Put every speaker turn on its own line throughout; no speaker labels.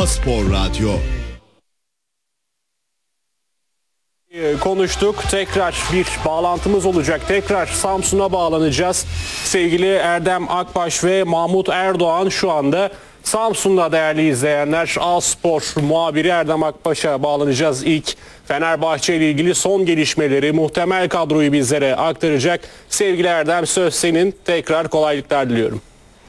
Spor Radyo.
Konuştuk. Tekrar bir bağlantımız olacak. Tekrar Samsun'a bağlanacağız. Sevgili Erdem Akbaş ve Mahmut Erdoğan şu anda Samsun'da değerli izleyenler. A-Spor muhabiri Erdem Akbaş'a bağlanacağız. İlk Fenerbahçe ile ilgili son gelişmeleri, muhtemel kadroyu bizlere aktaracak. Sevgili Erdem, söz senin. Tekrar kolaylıklar diliyorum.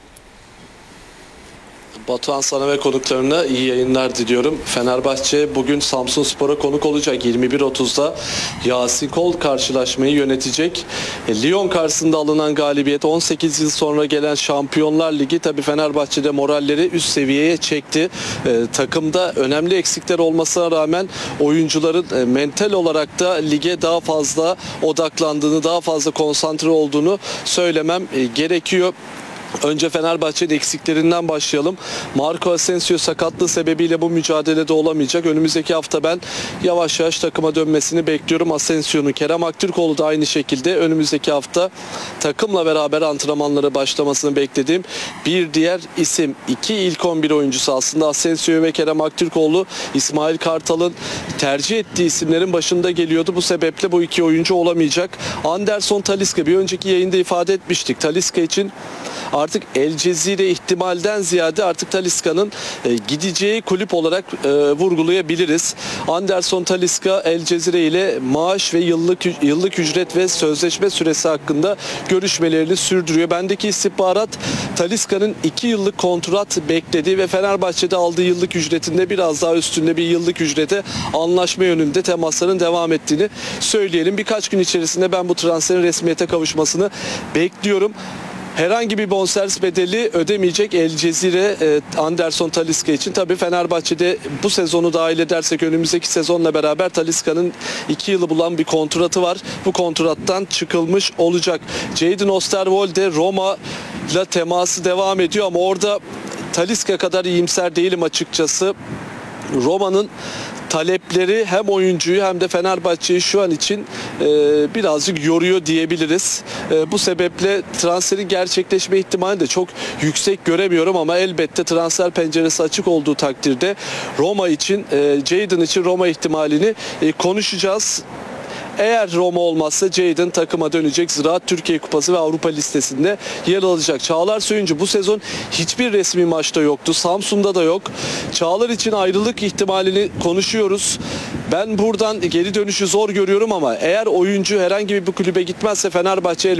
Batuhan, sana ve konuklarına iyi yayınlar diliyorum. Fenerbahçe bugün Samsunspor'a konuk olacak. 21.30'da Yasin Kol karşılaşmayı yönetecek. Lyon karşısında alınan galibiyet, 18 yıl sonra gelen Şampiyonlar Ligi tabii Fenerbahçe'de moralleri üst seviyeye çekti. Takımda önemli eksikler olmasına rağmen oyuncuların mental olarak da lige daha fazla odaklandığını, daha fazla konsantre olduğunu söylemem gerekiyor. Önce Fenerbahçe'nin eksiklerinden başlayalım. Marco Asensio sakatlığı sebebiyle bu mücadelede olamayacak. Önümüzdeki hafta ben yavaş yavaş takıma dönmesini bekliyorum Asensio'nun. Kerem Aktürkoğlu da aynı şekilde önümüzdeki hafta takımla beraber antrenmanlara başlamasını beklediğim bir diğer isim. İki ilk 11 oyuncusu aslında Asensio ve Kerem Aktürkoğlu, İsmail Kartal'ın tercih ettiği isimlerin başında geliyordu. Bu sebeple bu iki oyuncu olamayacak. Anderson Talisca, bir önceki yayında ifade etmiştik. Talisca için artık El Cezire ihtimalden ziyade artık Talisca'nın gideceği kulüp olarak vurgulayabiliriz. Anderson Talisca El Cezire ile maaş ve yıllık ücret ve sözleşme süresi hakkında görüşmelerini sürdürüyor. Bendeki istihbarat Talisca'nın 2 yıllık kontrat beklediği ve Fenerbahçe'de aldığı yıllık ücretinde biraz daha üstünde bir yıllık ücrete anlaşma yönünde temasların devam ettiğini söyleyelim. Birkaç gün içerisinde ben bu transferin resmiyete kavuşmasını bekliyorum. Herhangi bir bonservis bedeli ödemeyecek El Cezire Anderson Talisca için. Tabii Fenerbahçe'de bu sezonu dahil edersek önümüzdeki sezonla beraber Talisca'nın 2 yılı bulan bir kontratı var. Bu kontrattan çıkılmış olacak. Jadon Osterwolde Roma ile teması devam ediyor ama orada Talisca kadar iyimser değilim açıkçası. Roma'nın talepleri hem oyuncuyu hem de Fenerbahçe'yi şu an için birazcık yoruyor diyebiliriz. Bu sebeple transferin gerçekleşme ihtimali de çok yüksek göremiyorum ama elbette transfer penceresi açık olduğu takdirde Roma için, Jadon için Roma ihtimalini konuşacağız. Eğer Roma olmazsa Jadon takıma dönecek. Ziraat Türkiye Kupası ve Avrupa listesinde yer alacak. Çağlar Söyüncü bu sezon hiçbir resmi maçta yoktu. Samsun'da da yok. Çağlar için ayrılık ihtimalini konuşuyoruz. Ben buradan geri dönüşü zor görüyorum ama eğer oyuncu herhangi bir kulübe gitmezse Fenerbahçe